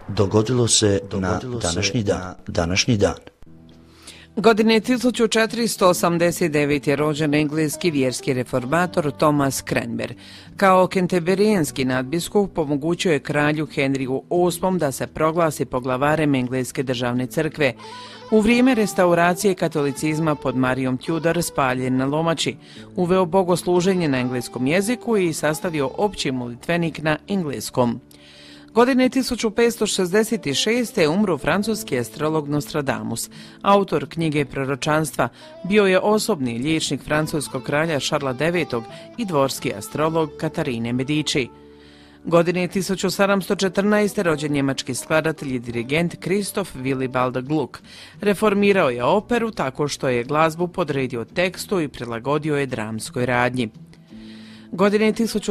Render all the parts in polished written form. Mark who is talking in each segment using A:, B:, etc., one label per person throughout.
A: dogodilo se na današnji dan.
B: Godine 1489. je rođen engleski vjerski reformator Thomas Cranmer. Kao kenteberijski nadbiskup omogućio je kralju Henriju VIII da se proglasi poglavarem engleske državne crkve. U vrijeme restauracije katolicizma pod Marijom Tudor spaljen na lomači, uveo bogosluženje na engleskom jeziku i sastavio opći molitvenik na engleskom. Godine 1566. umro francuski astrolog Nostradamus, autor knjige proročanstva, bio je osobni liječnik francuskog kralja Šarla IX i dvorski astrolog Katarine Medici. Godine 1714. rođen njemački skladatelj i dirigent Christoph Willibald Gluck. Reformirao je operu tako što je glazbu podredio tekstu i prilagodio je dramskoj radnji. Godine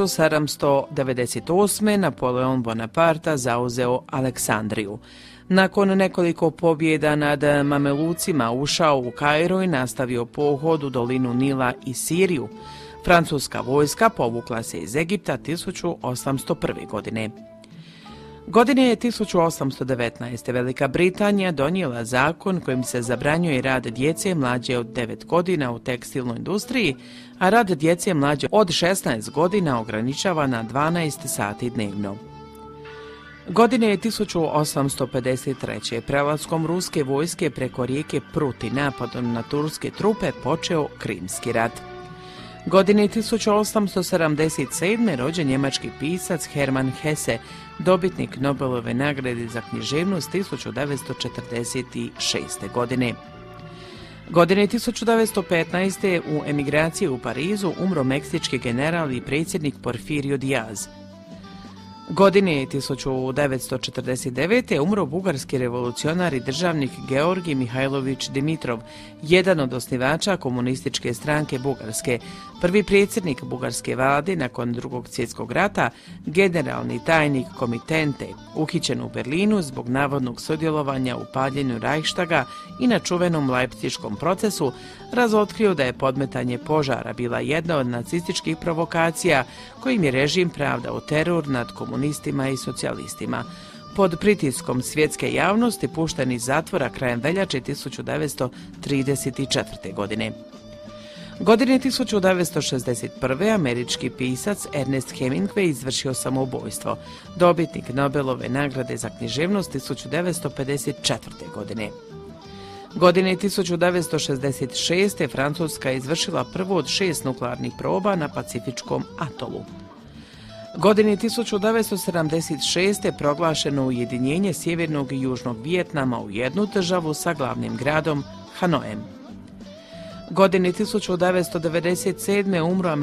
B: 1798. Napoleon Bonaparte zauzeo Aleksandriju. Nakon nekoliko pobjeda nad Mamelucima ušao u Kairo i nastavio pohod u dolinu Nila i Siriju. Francuska vojska povukla se iz Egipta 1801. godine. Godine 1819. Velika Britanija donijela zakon kojim se zabranjuje rad djece mlađe od 9 godina u tekstilnoj industriji, a rad djece mlađe od 16 godina ograničava na 12 sati dnevno. Godine 1853. prelaskom ruske vojske preko rijeke Prut i napadom na turske trupe počeo Krimski rat. Godine 1877. rođen njemački pisac Hermann Hesse, dobitnik Nobelove nagrade za književnost 1946. godine. Godine 1915. u emigraciji u Parizu umro meksički general i predsjednik Porfirio Diaz. Godine 1949. umro bugarski revolucionar i državnik Georgij Mihajlović Dimitrov, jedan od osnivača komunističke stranke Bugarske, prvi predsjednik bugarske vlade nakon Drugog svjetskog rata, generalni tajnik Komitente, uhićen u Berlinu zbog navodnog sudjelovanja u paljenju Reichstaga i na čuvenom Leipziškom procesu, razotkrio da je podmetanje požara bila jedna od nacističkih provokacija kojim je režim pravdao teror nad komunistima i socijalistima. Pod pritiskom svjetske javnosti pušten iz zatvora krajem veljače 1934. godine. Godine 1961. američki pisac Ernest Hemingway izvršio samoubojstvo, dobitnik Nobelove nagrade za književnost 1954. godine. Godine 1966. Francuska je izvršila prvu od 6 nuklearnih proba na Pacifičkom atolu. Godine 1976. proglašeno ujedinjenje Sjevernog i Južnog Vijetnama u jednu državu sa glavnim gradom Hanojem. Godine 1997. umro